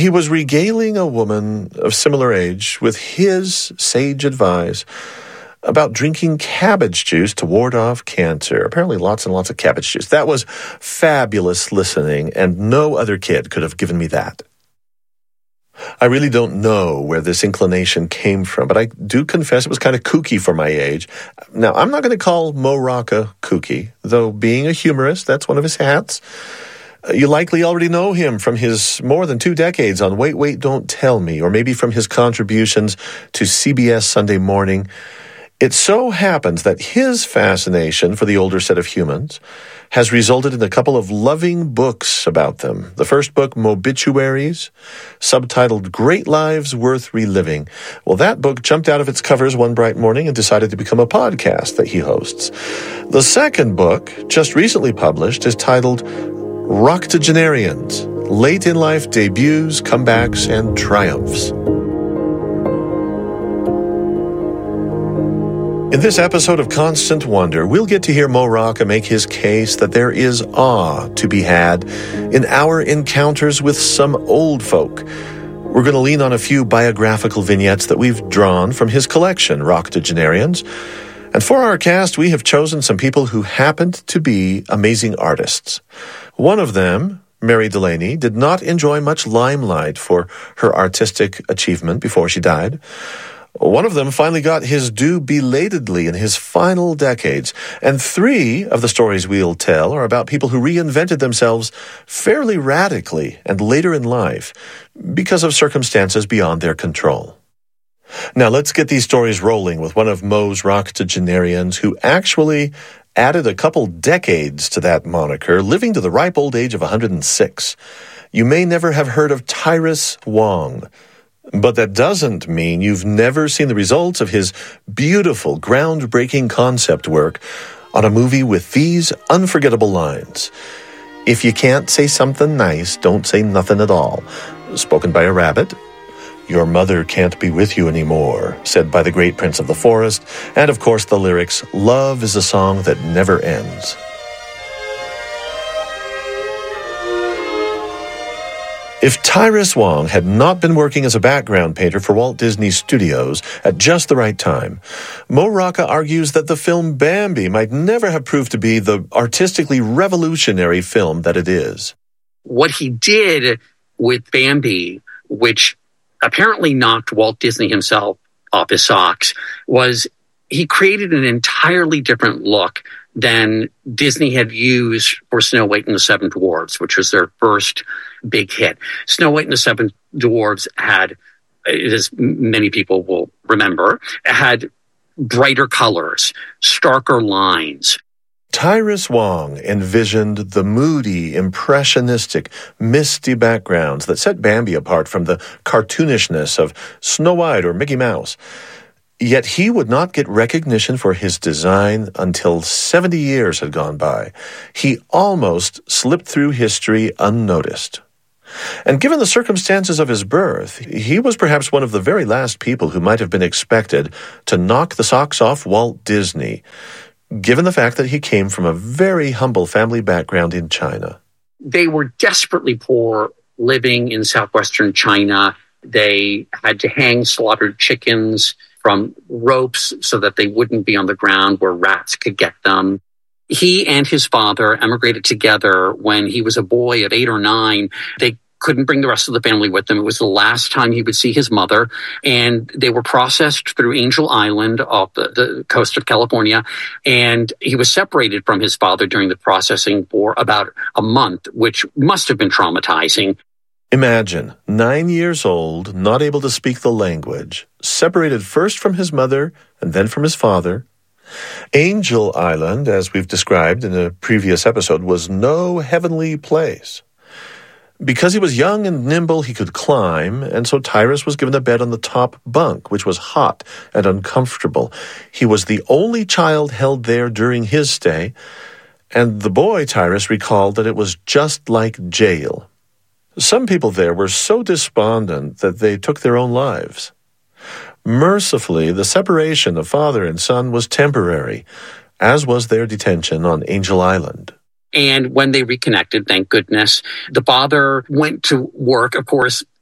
He was regaling a woman of similar age with his sage advice about drinking cabbage juice to ward off cancer. Apparently lots and lots of cabbage juice. That was fabulous listening, and no other kid could have given me that. I really don't know where this inclination came from, but I do confess it was kind of kooky for my age. Now, I'm not going to call Mo Rocca kooky, though being a humorist, that's one of his hats. You likely already know him from his more than 2 decades on Wait, Wait, Don't Tell Me, or maybe from his contributions to CBS Sunday Morning. It so happens that his fascination for the older set of humans has resulted in a couple of loving books about them. The first book, Mobituaries, subtitled Great Lives Worth Reliving. Well, that book jumped out of its covers one bright morning and decided to become a podcast that he hosts. The second book, just recently published, is titled Roctogenarians, Late in Life Debuts, Comebacks, and Triumphs. In this episode of Constant Wonder, we'll get to hear Mo Rocca make his case that there is awe to be had in our encounters with some old folk. We're going to lean on a few biographical vignettes that we've drawn from his collection, Roctogenarians. And for our cast, we have chosen some people who happened to be amazing artists. One of them, Mary Delaney, did not enjoy much limelight for her artistic achievement before she died. One of them finally got his due belatedly in his final decades, and 3 of the stories we'll tell are about people who reinvented themselves fairly radically and later in life because of circumstances beyond their control. Now let's get these stories rolling with one of Mo's Roctogenarians who actually added a couple decades to that moniker, living to the ripe old age of 106. You may never have heard of Tyrus Wong, but that doesn't mean you've never seen the results of his beautiful, groundbreaking concept work on a movie with these unforgettable lines. If you can't say something nice, don't say nothing at all. Spoken by a rabbit. Your mother can't be with you anymore, said by the great Prince of the Forest. And of course the lyrics, love is a song that never ends. If Tyrus Wong had not been working as a background painter for Walt Disney Studios at just the right time, Mo Rocca argues that the film Bambi might never have proved to be the artistically revolutionary film that it is. What he did with Bambi, which apparently knocked Walt Disney himself off his socks, was he created an entirely different look than Disney had used for Snow White and the Seven Dwarfs, which was their first big hit. Snow White and the Seven Dwarfs had, as many people will remember, had brighter colors, starker lines. Tyrus Wong envisioned the moody, impressionistic, misty backgrounds that set Bambi apart from the cartoonishness of Snow White or Mickey Mouse. Yet he would not get recognition for his design until 70 years had gone by. He almost slipped through history unnoticed. And given the circumstances of his birth, he was perhaps one of the very last people who might have been expected to knock the socks off Walt Disney, given the fact that he came from a very humble family background in China. They were desperately poor living in southwestern China. They had to hang slaughtered chickens from ropes so that they wouldn't be on the ground where rats could get them. He and his father emigrated together when he was a boy of 8 or 9. They couldn't bring the rest of the family with them. It was the last time he would see his mother, and they were processed through Angel Island off the coast of California, and he was separated from his father during the processing for about a month, which must have been traumatizing. Imagine, 9 years old, not able to speak the language, separated first from his mother and then from his father. Angel Island, as we've described in a previous episode, was no heavenly place. Because he was young and nimble, he could climb, and so Tyrus was given a bed on the top bunk, which was hot and uncomfortable. He was the only child held there during his stay, and the boy, Tyrus, recalled that it was just like jail. Some people there were so despondent that they took their own lives. Mercifully, the separation of father and son was temporary, as was their detention on Angel Island. And when they reconnected, thank goodness, the father went to work. Of course,